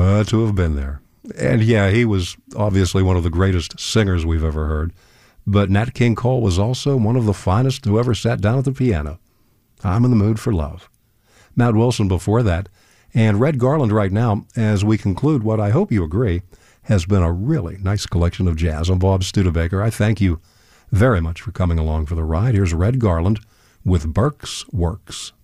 To have been there. And yeah, he was obviously one of the greatest singers we've ever heard. But Nat King Cole was also one of the finest who ever sat down at the piano. I'm in the mood for love. Matt Wilson before that. And Red Garland right now, as we conclude what I hope you agree has been a really nice collection of jazz. I'm Bob Studebaker. I thank you very much for coming along for the ride. Here's Red Garland with Burke's Works.